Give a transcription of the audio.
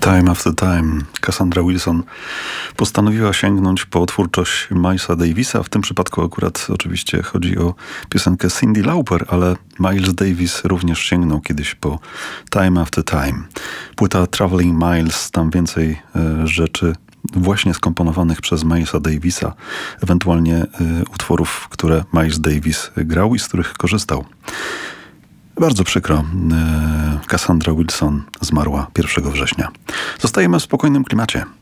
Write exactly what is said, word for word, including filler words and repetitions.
Time After Time. Cassandra Wilson postanowiła sięgnąć po twórczość Milesa Davisa. W tym przypadku akurat oczywiście chodzi o piosenkę Cyndi Lauper, ale Miles Davis również sięgnął kiedyś po Time After Time. Płyta Traveling Miles, tam więcej e, rzeczy właśnie skomponowanych przez Milesa Davisa, ewentualnie e, utworów, które Miles Davis grał i z których korzystał. Bardzo przykro, Cassandra Wilson zmarła pierwszego września. Zostajemy w spokojnym klimacie.